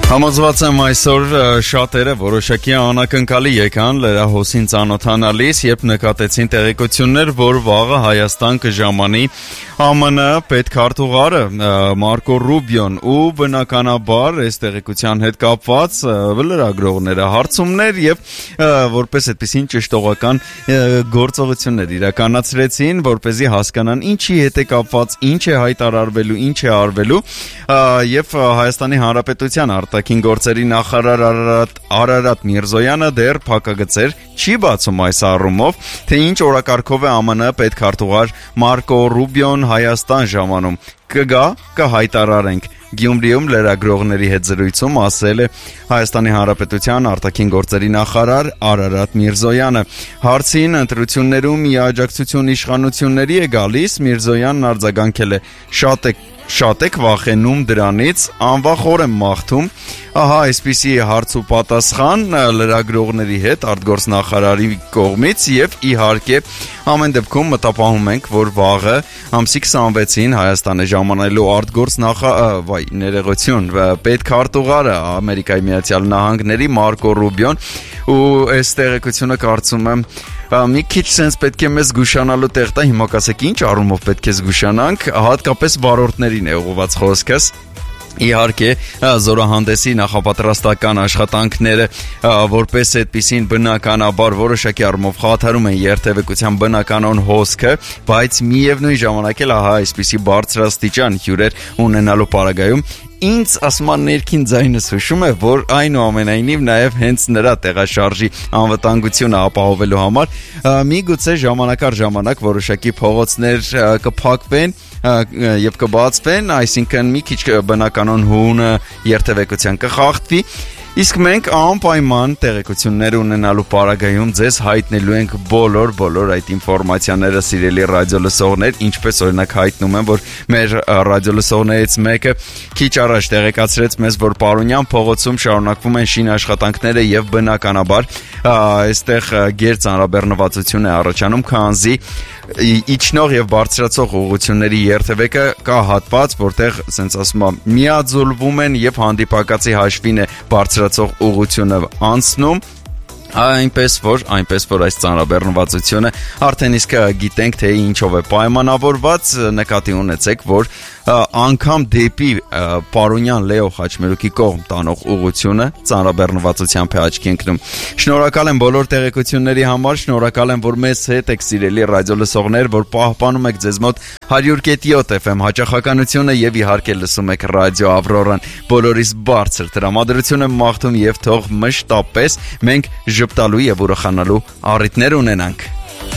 Համոզված եմ այսօր շատերը որոշակի անակնկալի եկան լրահոսին ծանոթանալիս, երբ նկատեցին տեղեկություններ, որ վաղը Հայաստան կժամանի ԱՄՆ պետքարտուղարը Մարկո Ռուբիոն ու բնականաբար այս տեղեկության հետ կապված լրագրողները հարցումներ եւ որպես այդպիսին ճշտողական գործողություններ իրականացրեցին, որպեսզի հասկանան ինչի հետ է կապված, ինչ է հայտարարվելու, ինչ է արվելու եւ Հայաստանի Հանրապետության արտաքին գործերի նախարար Արարատ Միրզոյանը դեռ փակագծեր չի բացում այս առումով, թե ինչ օրակարգով է ԱՄՆ պետքարտուղար Մարկո Ռուբիոն Հայաստան ժամանում, կհայտարարենք։ Գյումրիում լրագրողների հետ զրույցում ասել է Հայաստանի Հանրապետության արտաքին գործերի նախարար Արարատ Միրզոյանը։ Հարցին ընտրություններում աջակցություն իշխանությունների է գալիս, Միրզոյանն արձագանքել է. Շատ եք վախենում դրանից, անվախոր եմ մաղթում։ Ահա այսպիսի հարց ու պատասխան լրագրողների հետ արտգործնախարարի կողմից եւ իհարկե ամեն դեպքում մտապահում ենք, որ վաղը ամսի 26-ին Հայաստանը ժամանելու ներողություն պետքարտուղարը Ամերիկայի Միացյալ Նահանգների Մարկո Ռուբիոն ու այս տեղեկությունը կարծում եմ մի քիչ sense պետք է մեզ զգուշանալու տեղ տա, հիմա կասեք ինչ առումով պետք է զգուշանանք, հատկապես վարորդներին է ուղղված խոսքս։ Իհարկե զորահանդեսի նախապատրաստական աշխատանքները որպես այդպիսին բնականաբար որոշակի առումով խաթարում են երթևեկության բնականon հոսքը, բայց միևնույն ժամանակ էլ ահա այսպիսի բարձրաստիճան հյուրեր ունենալու պարագայում ինձ ասման ներքին ձայնս հուշում է, որ այնուամենայնիվ նաև հենց նրա տեղաշարժի անվտանգությունը ապահովելու համար միգուցե ժամանակ առ ժամանակ որոշակի փողոցներ կփակվեն եւ կբացվեն, այսինքն մի քիչ բնականon հունը երթևեկության կխախտվի, իսկ մենք անպայման տեղեկություններ ունենալու պարագայում ձեզ հայտնելու ենք բոլոր այդ ինֆորմացիաները, սիրելի ռադիոլսողներ, ինչպես օրինակ հայտնում եմ, որ մեր ռադիոլսողներից մեկը քիչ առաջ տեղեկացրեց մեզ, որ Պարունյան փողոցում շարունակվում են շինաշխատանքները եւ բնականաբար այստեղ գերծանրաբեռնվածություն է առաջանում, քանզի իջնող եւ բարձրացող ուղղությունների երթևեկը կա հատված, որտեղ ասենց ասում եմ միաձուլվում են եւ հանդիպակացի հաշվին է բարձրացող ուղղությունը անցնում, այնպես որ այս ծանրաբեռնվածությունը արդեն իսկ գիտենք, թե ինչով է պայմանավորված, նկատի ունեցեք, որ անգամ դեպի Պարունյան Լեո Խաչմերուկի կողմ տանող ուղղությունը ծանրաբեռնվածությամբ է աչքի ընկնում։ Շնորհակալ եմ բոլոր տեղեկությունների համար, շնորհակալ եմ, որ մեզ հետ եք սիրելի ռադիոլսողներ, որ պահպանում եք ձեզ մոտ 100.7 FM հաճախականությունը եւ իհարկե լսում եք ռադիո Ավրորան։ Բոլորիս բարձր տրամադրություն եմ մաղթում եւ թող մշտապես մենք ժպտալու եւ ուրախանալու առիթներ ունենանք։